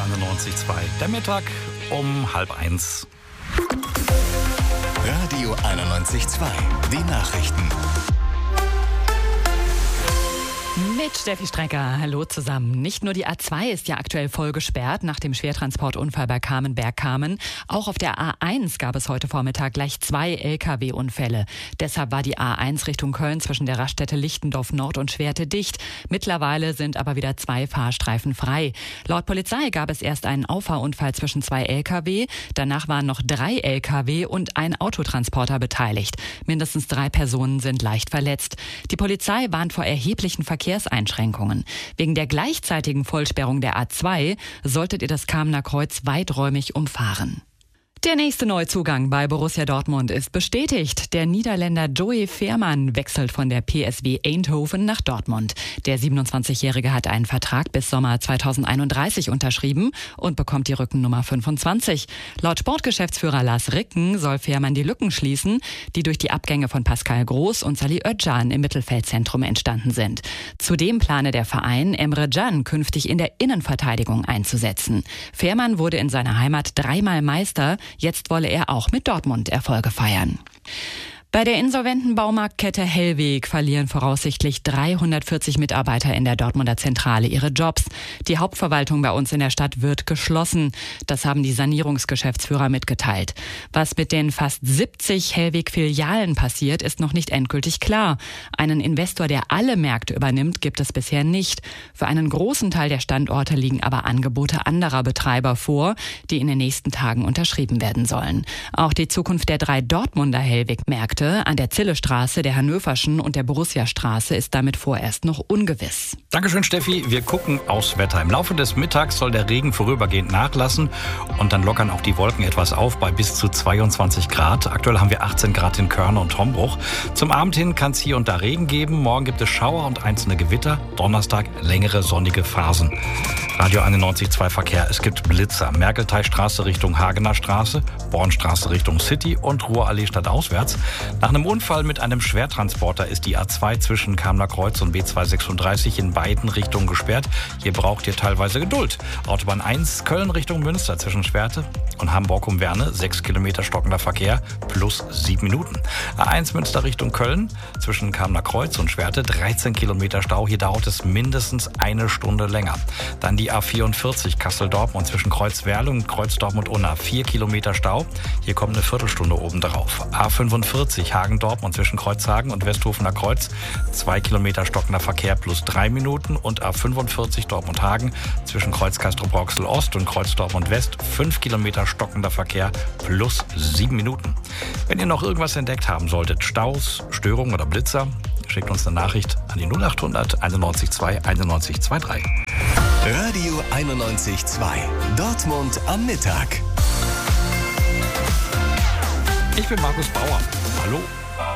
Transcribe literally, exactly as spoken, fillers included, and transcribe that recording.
einundneunzig Komma zwei. Der Mittag um halb eins. Radio einundneunzig Komma zwei. Die Nachrichten. Mit Steffi Strecker. Hallo zusammen. Nicht nur die A zwei ist ja aktuell voll gesperrt nach dem Schwertransportunfall bei Kamenberg-Kamen. Auch auf der A eins gab es heute Vormittag gleich zwei L K W-Unfälle. Deshalb war die A eins Richtung Köln zwischen der Raststätte Lichtendorf Nord und Schwerte dicht. Mittlerweile sind aber wieder zwei Fahrstreifen frei. Laut Polizei gab es erst einen Auffahrunfall zwischen zwei L K W. Danach waren noch drei L K W und ein Autotransporter beteiligt. Mindestens drei Personen sind leicht verletzt. Die Polizei warnt vor erheblichen Verkehrseinschränkungen. Wegen der gleichzeitigen Vollsperrung der A zwei solltet ihr das Kamener Kreuz weiträumig umfahren. Der nächste Neuzugang bei Borussia Dortmund ist bestätigt. Der Niederländer Joey Veerman wechselt von der P S V Eindhoven nach Dortmund. Der siebenundzwanzigjährige hat einen Vertrag bis Sommer zweitausendeinunddreißig unterschrieben und bekommt die Rückennummer fünfundzwanzig. Laut Sportgeschäftsführer Lars Ricken soll Veerman die Lücken schließen, die durch die Abgänge von Pascal Groß und Salih Özcan im Mittelfeldzentrum entstanden sind. Zudem plane der Verein, Emre Can künftig in der Innenverteidigung einzusetzen. Veerman wurde in seiner Heimat dreimal Meister. Jetzt wolle er auch mit Dortmund Erfolge feiern. Bei der insolventen Baumarktkette Hellweg verlieren voraussichtlich dreihundertvierzig Mitarbeiter in der Dortmunder Zentrale ihre Jobs. Die Hauptverwaltung bei uns in der Stadt wird geschlossen. Das haben die Sanierungsgeschäftsführer mitgeteilt. Was mit den fast siebzig Hellweg-Filialen passiert, ist noch nicht endgültig klar. Einen Investor, der alle Märkte übernimmt, gibt es bisher nicht. Für einen großen Teil der Standorte liegen aber Angebote anderer Betreiber vor, die in den nächsten Tagen unterschrieben werden sollen. Auch die Zukunft der drei Dortmunder Hellweg-Märkte an der Zillestraße, der Hannöverschen und der Borussia-Straße ist damit vorerst noch ungewiss. Dankeschön, Steffi. Wir gucken aufs Wetter. Im Laufe des Mittags soll der Regen vorübergehend nachlassen und dann lockern auch die Wolken etwas auf bei bis zu zweiundzwanzig Grad. Aktuell haben wir achtzehn Grad in Körne und Hombruch. Zum Abend hin kann es hier und da Regen geben. Morgen gibt es Schauer und einzelne Gewitter. Donnerstag längere sonnige Phasen. Radio einundneunzig Komma zwei Verkehr. Es gibt Blitzer. Merkelteichstraße Richtung Hagener Straße, Bornstraße Richtung City und Ruhrallee stadtauswärts. Nach einem Unfall mit einem Schwertransporter ist die A zwei zwischen Kamener Kreuz und B zweihundertsechsunddreißig in beiden Richtungen gesperrt. Hier braucht ihr teilweise Geduld. Autobahn eins Köln Richtung Münster zwischen Schwerte und Hamburg um Werne, sechs Kilometer stockender Verkehr plus sieben Minuten. A eins Münster Richtung Köln zwischen Kamener Kreuz und Schwerte, dreizehn Kilometer Stau. Hier dauert es mindestens eine Stunde länger. Dann die A vierundvierzig Kassel-Dortmund zwischen Kreuzwerle und Kreuz-Dortmund-Unna, vier Kilometer Stau. Hier kommt eine Viertelstunde obendrauf. A fünfundvierzig Hagen-Dortmund zwischen Kreuzhagen und Westhofener Kreuz, zwei Kilometer stockender Verkehr plus drei Minuten. Und A fünfundvierzig Dortmund-Hagen zwischen Kreuz Castrop-Rauxel Ost und Kreuz Dortmund West, fünf Kilometer stockender Verkehr plus sieben Minuten. Wenn ihr noch irgendwas entdeckt haben solltet, Staus, Störungen oder Blitzer, schickt uns eine Nachricht an die null achthundert einundneunzig Komma zwei einundneunzig Komma drei. Radio einundneunzig Komma zwei. Dortmund am Mittag. Ich bin Markus Bauer. Hallo.